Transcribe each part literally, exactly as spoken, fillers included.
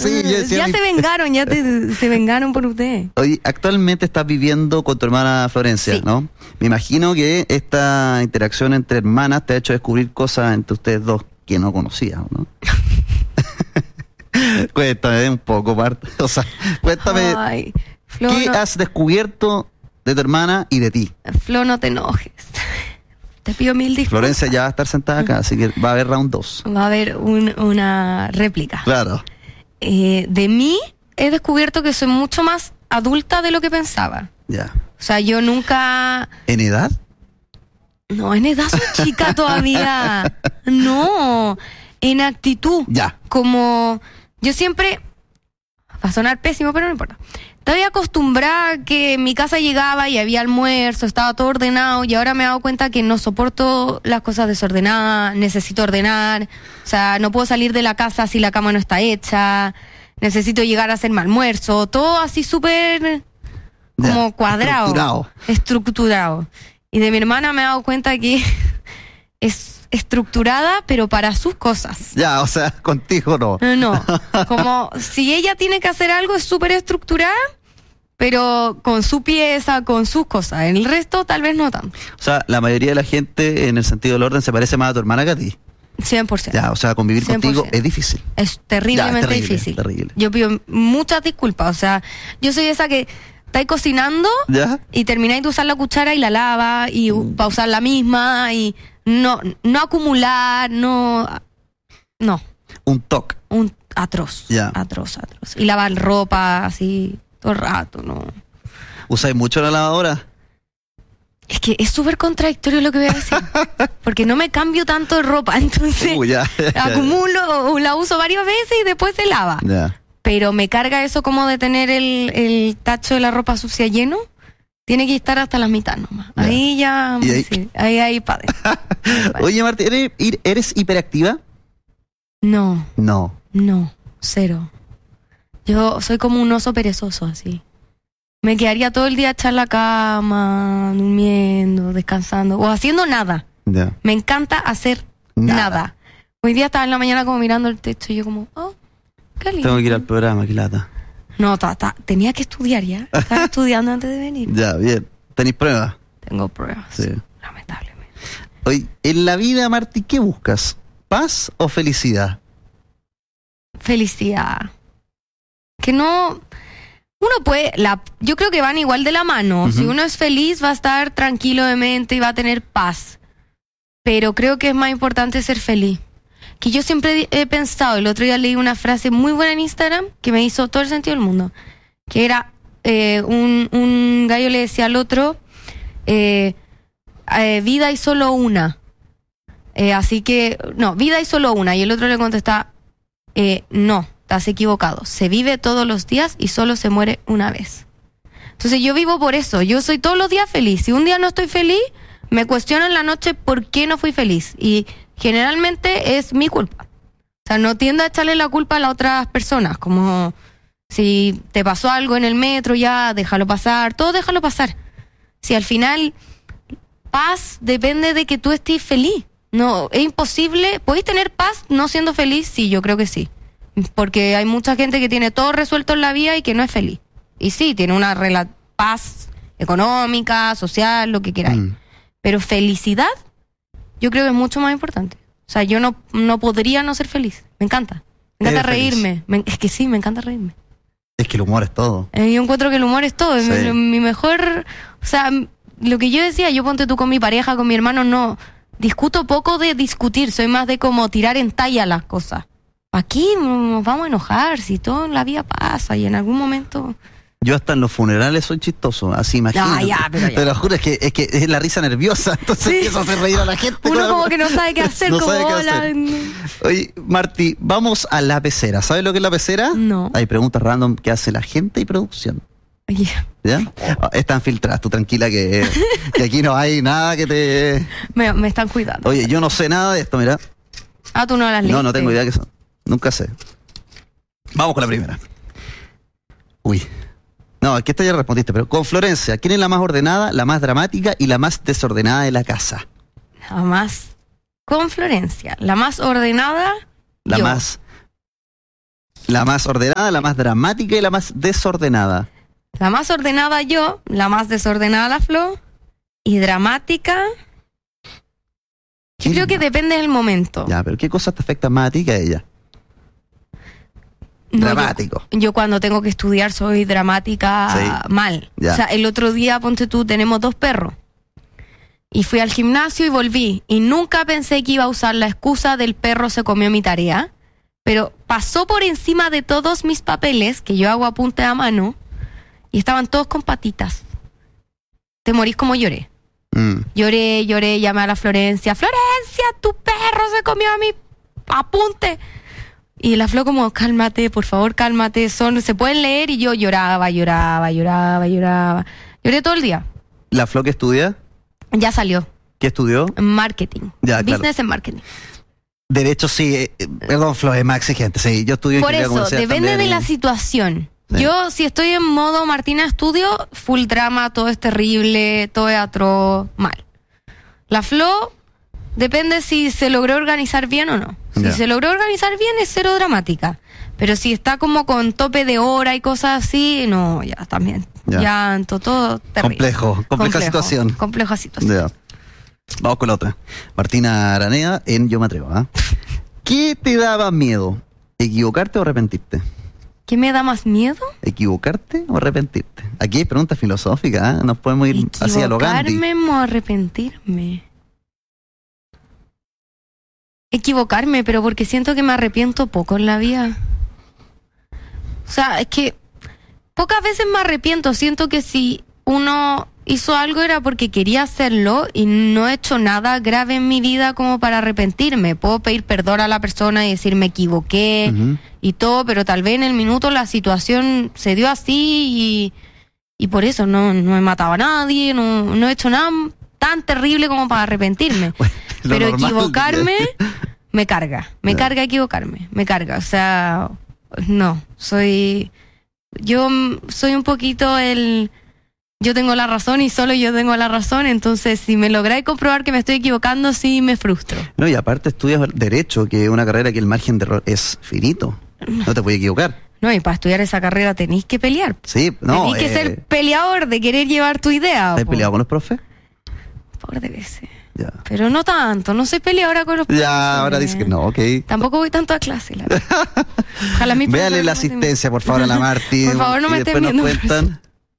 sí, yo decía ya mi... se vengaron, ya te, se vengaron por ustedes. Oye, actualmente estás viviendo con tu hermana Florencia, Sí. ¿no? Me imagino que esta interacción entre hermanas te ha hecho descubrir cosas entre ustedes dos que no conocías, ¿no? Cuéntame un poco, Marta. O sea, cuéntame, Ay, Flo, ¿qué no, has descubierto de tu hermana y de ti? Flo, no te enojes. Te pido mil disculpas. Florencia ya va a estar sentada acá, así que va a haber round dos. Va a haber un, una réplica. Claro. Eh, de mí he descubierto que soy mucho más adulta de lo que pensaba. Ya. O sea, yo nunca... ¿En edad? No, en edad soy chica todavía. No, en actitud. Ya. Como yo siempre... Va a sonar pésimo, pero no importa. Estaba acostumbrada a que en mi casa llegaba y había almuerzo, estaba todo ordenado, y ahora me he dado cuenta que no soporto las cosas desordenadas, necesito ordenar, o sea, no puedo salir de la casa si la cama no está hecha, necesito llegar a hacerme almuerzo, todo así súper como Ya, cuadrado, estructurado. estructurado. Y de mi hermana me he dado cuenta que es estructurada, pero para sus cosas. Ya, o sea, contigo no. No, como si ella tiene que hacer algo, es súper estructurada, pero con su pieza, con sus cosas. En el resto, tal vez no tanto. O sea, la mayoría de la gente en el sentido del orden se parece más a tu hermana que a ti. cien por ciento. Ya, o sea, convivir cien por ciento. contigo es difícil. Es terriblemente Ya, es terrible, difícil. terrible. Yo pido muchas disculpas. O sea, yo soy esa que estáis cocinando ¿Ya? y termináis de usar la cuchara y la lava y uh, para usar la misma y no, no acumular, no... No. Un toque. Un atroz. Ya. Atroz, atroz. Y lavar ropa así todo el rato, ¿no? ¿Usáis mucho la lavadora? Es que es súper contradictorio lo que voy a decir. Porque no me cambio tanto de ropa, entonces Uh, ya. acumulo o la uso varias veces y después se lava. Ya. Pero me carga eso como de tener el, el tacho de la ropa sucia lleno. Tiene que estar hasta las mitad nomás. Ya. Ahí ya... Y ahí- sí, ahí, ahí, padre. Oye, Marta, ¿eres, ¿eres hiperactiva? No, No. no, cero. Yo soy como un oso perezoso, así. Me quedaría todo el día echar la cama, durmiendo, descansando, o haciendo nada. Ya. Me encanta hacer Nada. nada. Hoy día estaba en la mañana como mirando el techo y yo como, oh, qué lindo. Tengo que ir al programa, qué lata. No, ta, ta, tenía que estudiar ya. Estaba estudiando antes de venir. Ya, bien. ¿Tenéis pruebas? Tengo pruebas, Sí. lamentablemente. Oye, en la vida, Marti, ¿qué buscas? ¿Paz o felicidad? Felicidad. Que no... Uno puede... La, yo creo que van igual de la mano. Ujú. Si uno es feliz, va a estar tranquilo de mente y va a tener paz. Pero creo que es más importante ser feliz. Que yo siempre he pensado, el otro día leí una frase muy buena en Instagram que me hizo todo el sentido del mundo. Que era, eh, un, un gallo le decía al otro, eh, eh, vida hay solo una. Eh, así que, no, vida hay solo una. Y el otro le contesta, eh, no, estás equivocado. Se vive todos los días y solo se muere una vez. Entonces yo vivo por eso. Yo soy todos los días feliz. Si un día no estoy feliz, me cuestiono en la noche por qué no fui feliz. Y generalmente es mi culpa. O sea, no tiendo a echarle la culpa a las otras personas. Como si te pasó algo en el metro, ya déjalo pasar. Todo déjalo pasar. Si al final paz depende de que tú estés feliz. No, es imposible. ¿Podéis tener paz no siendo feliz? Sí, yo creo que sí. Porque hay mucha gente que tiene todo resuelto en la vida y que no es feliz. Y sí, tiene una rela- paz económica, social, lo que queráis. Mm. Pero felicidad, yo creo que es mucho más importante. O sea, yo no, no podría no ser feliz. Me encanta. Me encanta Eres feliz. reírme. Me- es que sí, me encanta reírme. Es que el humor es todo. Eh, yo encuentro que el humor es todo. Es Sí. mi, mi mejor... O sea, m- lo que yo decía, yo ponte tú con mi pareja, con mi hermano, no... Discuto poco de discutir. Soy más de como tirar en talla las cosas. Aquí nos vamos a enojar si todo en la vida pasa y en algún momento... Yo hasta en los funerales soy chistoso, así imagínate. Ah, ya, pero ya. Te lo juro, es que, es que es la risa nerviosa, entonces Sí. empiezo a hacer reír a la gente. Uno con como algo. que no sabe qué hacer, No como sabe qué hola. hacer. Oye, Marti, vamos a la pecera. ¿Sabes lo que es la pecera? No. Hay preguntas random que hace la gente y producción. Oye, ¿Ya? Ah, Están filtradas, tú tranquila que, que aquí no hay nada que te... me, me están cuidando. Oye, yo no sé nada de esto, mira. Ah, tú no las leíste. No, no tengo idea que son. Nunca sé. Vamos con la primera. Uy. No, aquí esta ya respondiste, pero con Florencia, ¿quién es la más ordenada, la más dramática y la más desordenada de la casa? Jamás. Con Florencia, la más ordenada. La yo. más... La más ordenada, la más dramática y la más desordenada. La más ordenada yo, la más desordenada la Flo, y dramática... Yo creo que depende del momento. Ya, pero ¿qué cosas te afectan más a ti que a ella? No, Dramático. Yo, yo cuando tengo que estudiar soy dramática Sí. mal. Ya. O sea, el otro día, ponte tú, tenemos dos perros. Y fui al gimnasio y volví. Y nunca pensé que iba a usar la excusa del perro se comió mi tarea. Pero pasó por encima de todos mis papeles, que yo hago apunte a mano, y estaban todos con patitas. Te morís como lloré. Mm. Lloré, lloré, llamé a la Florencia. Florencia, tu perro se comió mi apunte. Y la Flo como, cálmate, por favor, cálmate. Son, se pueden leer. Y yo lloraba, lloraba, lloraba, lloraba. Lloré todo el día. ¿La Flo que estudia? Ya salió. ¿Qué estudió? Marketing. Ya, claro. Business en marketing. Derecho sí, eh, eh, perdón, Flo, es más exigente, sí. Yo estudié Por ingeniería eso, comercial depende también de y- la situación. Sí. Yo, si estoy en modo Martina Estudio, full drama, todo es terrible, todo es atroz, mal. La Flo, depende si se logró organizar bien o no. Si Ya. se logró organizar bien, es cero dramática. Pero si está como con tope de hora y cosas así, no, ya también. Ya. Llanto, todo terrible. Complejo, compleja situación. Compleja situación. Ya. Vamos con la otra. Martina Araneda en Yo me atrevo. ¿Ah? ¿Qué te daba miedo? ¿Equivocarte o arrepentirte? ¿Qué me da más miedo? ¿Equivocarte o arrepentirte? Aquí hay preguntas filosóficas, ¿ah? Nos podemos ir así a lo Gandhi. ¿Equivocarme o arrepentirme? Equivocarme, pero porque siento que me arrepiento poco en la vida. O sea, es que pocas veces me arrepiento. Siento que si uno hizo algo era porque quería hacerlo y no he hecho nada grave en mi vida como para arrepentirme. Puedo pedir perdón a la persona y decir me equivoqué Ujú. y todo, pero tal vez en el minuto la situación se dio así y, y por eso no, no he matado a nadie, no, no he hecho nada tan terrible como para arrepentirme. Lo Pero normal, equivocarme diría. me carga, me Ya. carga equivocarme, me carga, o sea, no, soy, yo mm, soy un poquito el, yo tengo la razón y solo yo tengo la razón, entonces si me lográis comprobar que me estoy equivocando, sí me frustro. No, y aparte estudias Derecho, que es una carrera que el margen de error es finito. No te puedes equivocar. No, y para estudiar esa carrera tenéis que pelear. Sí, no. tenéis que eh, ser peleador de querer llevar tu idea. ¿Has po. peleado con los profes? Por de veces. Ya. Pero no tanto, no soy peleadora con los profesores. Ya, ahora dices que no, ok. Tampoco voy tanto a clase, la verdad. Ojalá mis Véale profesores la no me estén asistencia, por favor, a la Marti. Por favor, no y me después estén nos viendo, cuentan.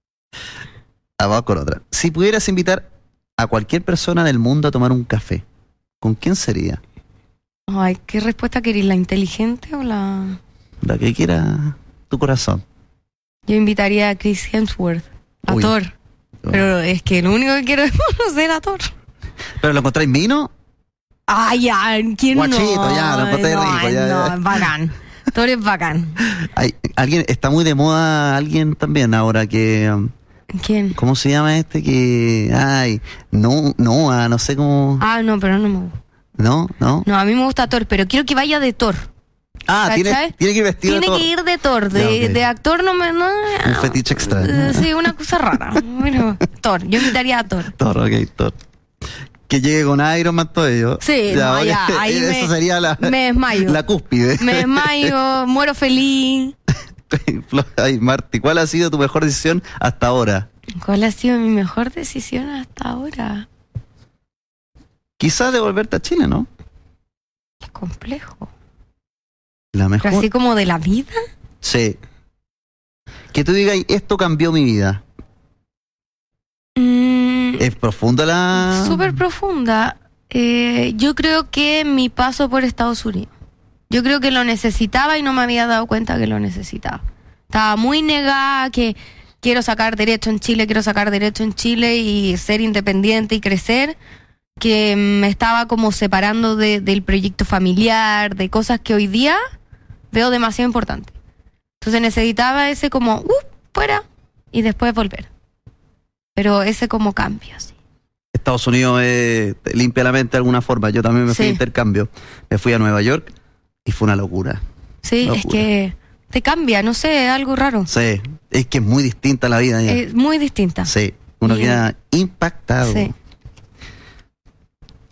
Ah, vamos con otra. Si pudieras invitar a cualquier persona del mundo a tomar un café, ¿con quién sería? Ay, ¿qué respuesta queréis? ¿La inteligente o la...? La que quiera tu corazón. Yo invitaría a Chris Hemsworth, a Uy. Thor. Pero es que lo único que quiero es conocer a Thor. ¿Pero lo encontráis mino? Ay, ya, ¿quién no? Guachito, ya, lo encontré no, rico, ya, no, ya. es bacán. Thor es bacán. Hay, alguien, está muy de moda alguien también ahora que... um, ¿Quién? ¿Cómo se llama este que...? Ay, no, no, ah, no sé cómo... Ah, no, pero no me gusta. ¿No? ¿No? No, a mí me gusta Thor, pero quiero que vaya de Thor. Ah, tiene, ¿Cachai? tiene que ir vestido Tiene de que Thor. ir de Thor, de, Ya, ok. de actor no me... No, Un fetiche extraño. Eh, Sí, una cosa rara. Bueno, Thor, yo invitaría a Thor. Thor, ok, Thor. Que llegue con Iron Man todo ello. Sí, no, ok. ya, ahí Eso me- sería la, me desmayo. la cúspide. Me desmayo, muero feliz. Ay, Marti, ¿cuál ha sido tu mejor decisión hasta ahora? ¿Cuál ha sido mi mejor decisión hasta ahora? Quizás devolverte a Chile, ¿no? Qué complejo. La Pero mejor. así como de la vida. Sí. Que tú digas, esto cambió mi vida. Mm, Es profunda la... Súper profunda. Eh, yo creo que mi paso por Estados Unidos. Yo creo que lo necesitaba y no me había dado cuenta que lo necesitaba. Estaba muy negada que quiero sacar derecho en Chile, quiero sacar derecho en Chile y ser independiente y crecer, que me estaba como separando de- del proyecto familiar, de cosas que hoy día veo demasiado importantes. Entonces necesitaba ese como, uh, fuera, y después volver. Pero ese como cambio, sí. Estados Unidos eh, te limpia la mente de alguna forma. Yo también me fui Sí. de intercambio. Me fui a Nueva York y fue una locura. Sí, Locura. es que te cambia, no sé, algo raro. Sí, es que es muy distinta la vida allá. Es muy distinta. Sí, uno Y- queda impactado. Sí.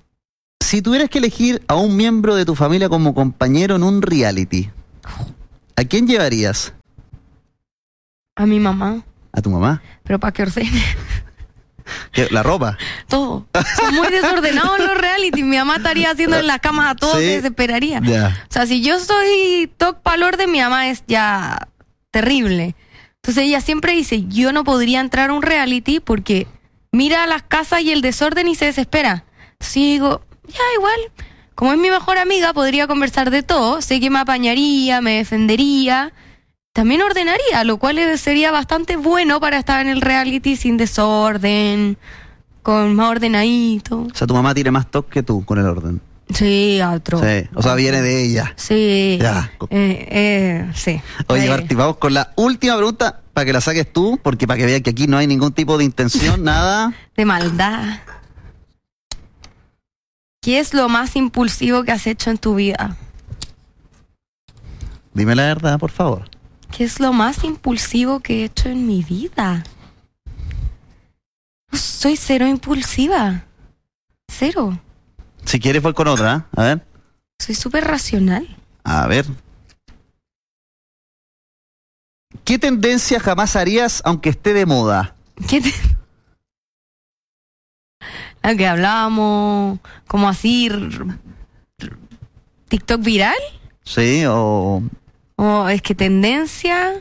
Si tuvieras que elegir a un miembro de tu familia como compañero en un reality, ¿A quién llevarías? A mi mamá. ¿A tu mamá? Pero para que ordene. ¿Qué, ¿La ropa? Todo. Son muy desordenados los reality. Mi mamá estaría haciendo en la cama a todos, Sí. se desesperaría. Ya. O sea, si yo soy toc pa'l orden, mi mamá es ya terrible. Entonces ella siempre dice, yo no podría entrar a un reality porque mira las casas y el desorden y se desespera. Entonces yo digo, ya igual, como es mi mejor amiga, podría conversar de todo. Sé que me apañaría, me defendería, también ordenaría, lo cual sería bastante bueno para estar en el reality sin desorden, con más ordenadito. O sea, tu mamá tiene más toque que tú con el orden. Sí, otro. Sí, o sea, viene de ella. Sí. Ya. Eh, eh, sí. Oye, Eh, Marti, vamos con la última pregunta para que la saques tú, porque para que vean que aquí no hay ningún tipo de intención, nada. De maldad. ¿Qué es lo más impulsivo que has hecho en tu vida? Dime la verdad, por favor. ¿Qué es lo más impulsivo que he hecho en mi vida? No, soy cero impulsiva. Cero. Si quieres, voy con otra, ¿eh? A ver. Soy súper racional. A ver. ¿Qué tendencia jamás harías aunque esté de moda? ¿Qué te... La que hablábamos, como así, r- r- TikTok viral. Sí, o... O es que tendencia...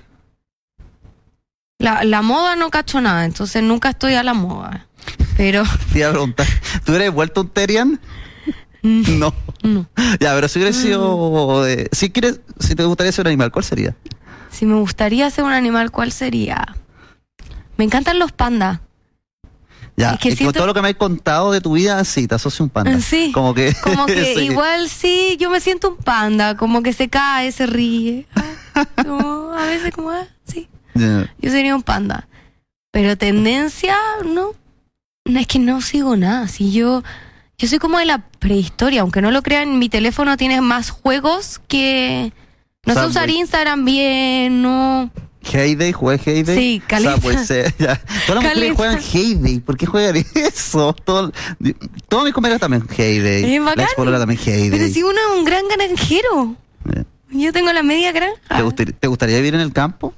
La, la moda no cacho nada, entonces nunca estoy a la moda. Pero... Te iba a preguntar, ¿tú eres vuelto un Terian? mm, No. no. Ya, pero si hubieras sido... eh, si quieres, si te gustaría ser un animal, ¿cuál sería? Si me gustaría ser un animal, ¿cuál sería? Me encantan los pandas. Ya, Es que y con siento- todo lo que me has contado de tu vida, sí, te asocio a un panda. Sí. Como que... Como que sí. igual sí, yo me siento un panda, como que se cae, se ríe. Ah, no, a veces como, ah, sí. Ya. Yo sería un panda. Pero tendencia, no. No, es que no sigo nada. Si yo, yo soy como de la prehistoria, aunque no lo crean, mi teléfono tiene más juegos que... No sé Subway. usar Instagram bien, no... Heyday, ¿juegas Heyday? Sí, caleta. O sea, pues, eh, ya. Todas las mujeres Caleta. juegan Heyday. ¿Por qué juegan eso? Todo, todos mis compañeros también Heyday. Es La bacán. expolora también Heyday. Pero si uno es un gran granjero. Eh, Yo tengo la media granja. ¿Te, gustaría, ¿Te gustaría vivir en el campo?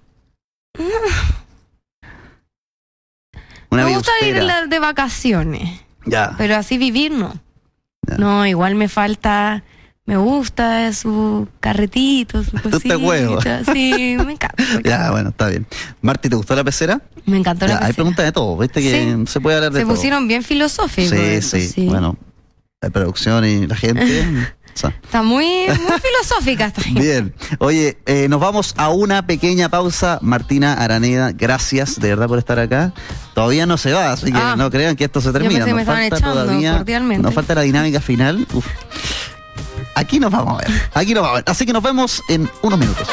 Una Me vida gusta ir austera. la- de vacaciones, Ya. pero así vivir no. Ya. No, igual me falta, me gusta su carretito, su Tú te huevo. cosita. Sí, me encanta. me encanta. Ya, bueno, está bien. Marti, ¿te gustó la pecera? Me encantó Ya, la hay pecera. preguntas de todo, ¿viste? Que Sí. se puede hablar de Se todo. pusieron bien filosóficos. Sí, sí, Bueno, la producción y la gente. o sea, Está muy, muy filosófica esta gente. bien. Oye, eh, nos vamos a una pequeña pausa. Martina Araneda, gracias de verdad por estar acá. Todavía no se va, así que Ah. no crean que esto se termina. pensé que Nos me estaban falta echando, todavía, cordialmente. nos falta la dinámica final. Uf. Aquí nos vamos a ver. Aquí nos vamos a ver. Así que nos vemos en unos minutos.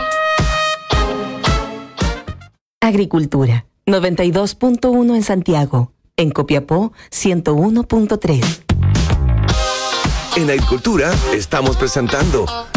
Agricultura, noventa y dos punto uno en Santiago. En Copiapó, ciento uno punto tres. En Agricultura estamos presentando